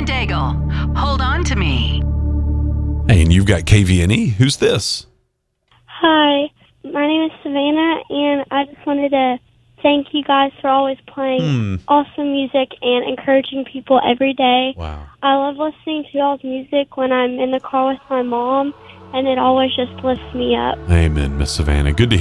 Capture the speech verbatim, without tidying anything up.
Daigle. Hold on to me. Hey, and you've got K V N E. Who's this? Hi, my name is Savannah, and I just wanted to thank you guys for always playing Hmm. awesome music and encouraging people every day. Wow. I love listening to y'all's music when I'm in the car with my mom, and it always just lifts me up. Amen, Miss Savannah. Good to